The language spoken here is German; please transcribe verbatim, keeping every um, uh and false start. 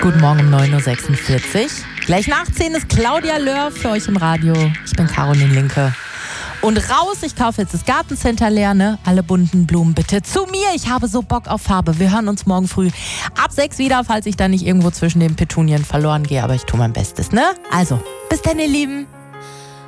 Guten Morgen um neun Uhr sechsundvierzig. Gleich nach zehn ist Claudia Löhr für euch im Radio. Ich bin Caroline Linke. Und raus, ich kaufe jetzt das Gartencenter leer, ne? Alle bunten Blumen bitte zu mir. Ich habe so Bock auf Farbe. Wir hören uns morgen früh ab sechs wieder, falls ich dann nicht irgendwo zwischen den Petunien verloren gehe. Aber ich tue mein Bestes, ne? Also, bis dann, ihr Lieben.